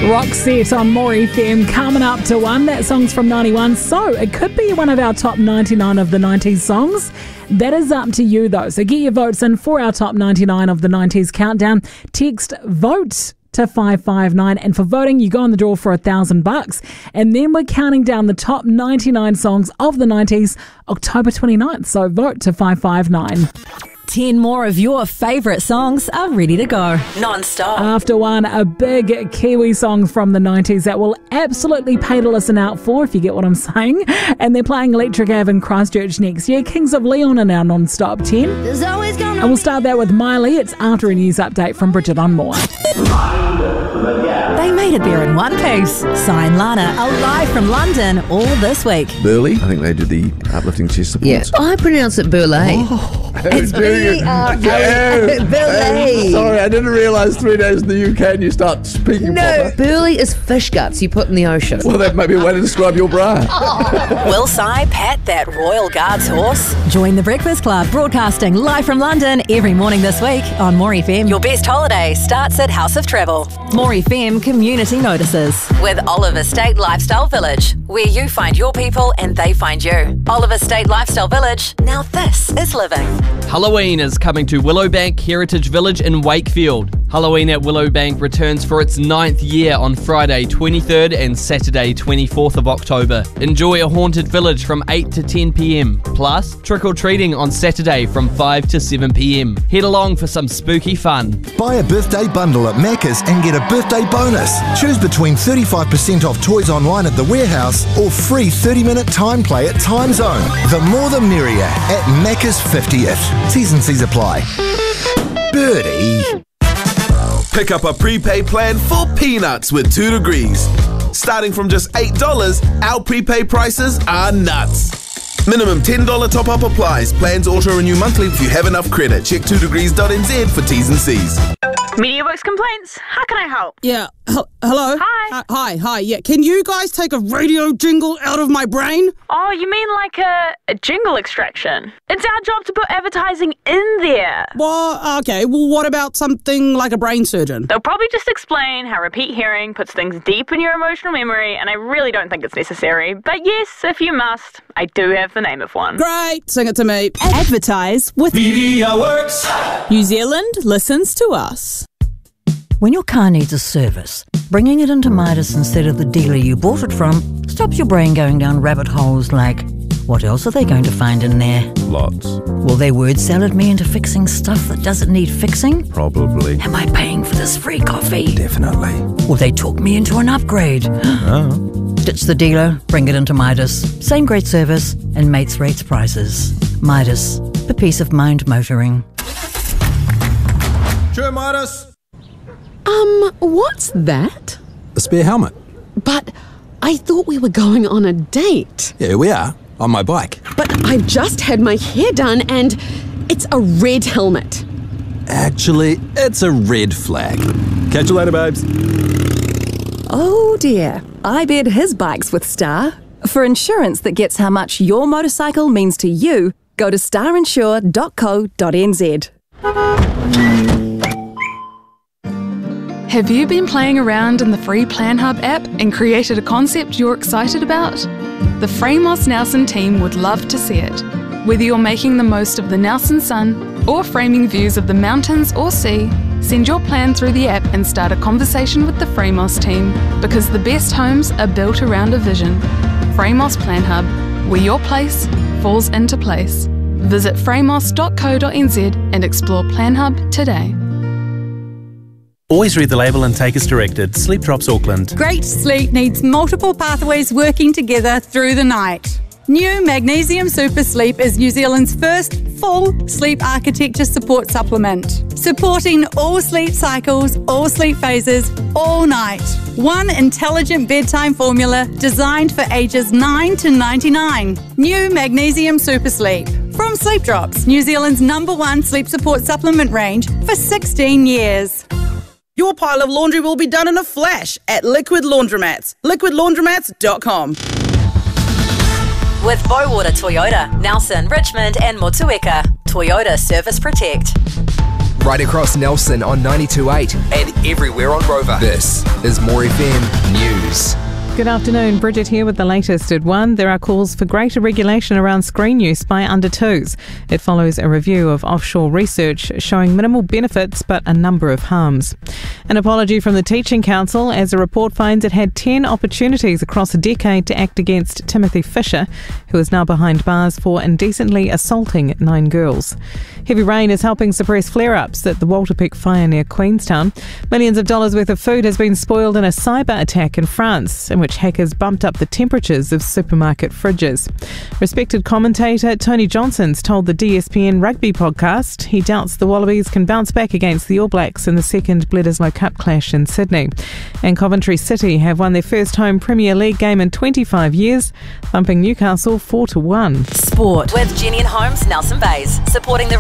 Roxette on More FM, coming up to 1. That song's from 91, so it could be one of our top 99 of the 90s songs. That is up to you, though. So get your votes in for our top 99 of the 90s countdown. Text VOTE to 559, and for voting you go on the draw for $1,000, and then we're counting down the top 99 songs of the 90s October 29th, so vote to 559. 10 more of your favourite songs are ready to go. Non-stop. After 1, a big Kiwi song from the 90s that will absolutely pay to listen out for, if you get what I'm saying. And they're playing Electric Ave in Christchurch next. Yeah, Kings of Leon are now non-stop 10. And we'll start that with Miley. It's after a news update from Bridget Unmore. They made it there in one piece. Sai and Lana are live from London all this week. Burley, I think they did the uplifting chest supports. Yeah, I pronounce it Burley. Oh, it's Burley. Sorry, I didn't realise 3 days in the UK and you start speaking proper. Burley is fish guts you put in the ocean. Well, that may be a way to describe your bra. Will Sai pat that Royal Guards horse? Join the Breakfast Club, broadcasting live from London every morning this week on More FM. Your best holiday starts at House of Travel. More FM Community Notices with Oliver State Lifestyle Village, where you find your people and they find you. Oliver State Lifestyle Village, now this is living. Halloween is coming to Willowbank Heritage Village in Wakefield. Halloween at Willowbank returns for its 9th year on Friday 23rd and Saturday 24th of October. Enjoy a haunted village from 8 to 10 p.m. Plus, trick-or-treating on Saturday from 5 to 7 p.m. Head along for some spooky fun. Buy a birthday bundle at Macca's and get a birthday bonus. Choose between 35% off toys online at the warehouse or free 30-minute time play at Time Zone. The more the merrier at Macca's 50th. T's and C's apply. Birdie. Pick up a prepaid plan for peanuts with 2 Degrees. Starting from just $8, our prepaid prices are nuts. Minimum $10 top-up applies. Plans auto-renew monthly if you have enough credit. Check 2degrees.nz for T's and C's. MediaWorks Complaints, how can I help? Yeah, hello? Hi. Hi, yeah. Can you guys take a radio jingle out of my brain? Oh, you mean like a jingle extraction? It's our job to put advertising in there. Well, okay, well, what about something like a brain surgeon? They'll probably just explain how repeat hearing puts things deep in your emotional memory, and I really don't think it's necessary. But yes, if you must, I do have the name of one. Great, sing it to me. Advertise with MediaWorks. New Zealand listens to us. When your car needs a service, bringing it into Midas instead of the dealer you bought it from stops your brain going down rabbit holes like, what else are they going to find in there? Lots. Will they word salad me into fixing stuff that doesn't need fixing? Probably. Am I paying for this free coffee? Definitely. Will they talk me into an upgrade? Oh. Ditch the dealer, bring it into Midas. Same great service and mates rates prices. Midas, for peace of mind motoring. Sure, Midas. What's that? A spare helmet. But I thought we were going on a date. Yeah, we are. On my bike. But I just had my hair done and it's a red helmet. Actually, it's a red flag. Catch you later, babes. Oh dear. I bet his bike's with Star. For insurance that gets how much your motorcycle means to you, go to starinsure.co.nz. Have you been playing around in the free PlanHub app and created a concept you're excited about? The Framos Nelson team would love to see it. Whether you're making the most of the Nelson sun or framing views of the mountains or sea, send your plan through the app and start a conversation with the Framos team, because the best homes are built around a vision. Framos PlanHub, where your place falls into place. Visit framos.co.nz and explore PlanHub today. Always read the label and take as directed. Sleep Drops Auckland. Great sleep needs multiple pathways working together through the night. New Magnesium Super Sleep is New Zealand's first full sleep architecture support supplement, supporting all sleep cycles, all sleep phases, all night. One intelligent bedtime formula designed for ages 9 to 99. New Magnesium Super Sleep. From Sleep Drops, New Zealand's #1 sleep support supplement range for 16 years. Your pile of laundry will be done in a flash at Liquid Laundromats. liquidlaundromats.com. With Bowater Toyota, Nelson, Richmond and Motueka. Toyota Service Protect. right across Nelson on 92.8 and everywhere on Rover. This is More FM News. Good afternoon, Bridget here with the latest at 1. There are calls for greater regulation around screen use by under-2s. It follows a review of offshore research showing minimal benefits but a number of harms. An apology from the Teaching Council as a report finds it had 10 opportunities across a decade to act against Timothy Fisher, who is now behind bars for indecently assaulting 9 girls. Heavy rain is helping suppress flare-ups at the Walter Peck fire near Queenstown. Millions of dollars worth of food has been spoiled in a cyber attack in France, in which hackers bumped up the temperatures of supermarket fridges. Respected commentator Tony Johnson's told the DSPN Rugby podcast he doubts the Wallabies can bounce back against the All Blacks in the second Bledisloe Cup clash in Sydney. And Coventry City have won their first home Premier League game in 25 years, thumping Newcastle 4-1. Sport with Jenny and Holmes, Nelson Bays, supporting the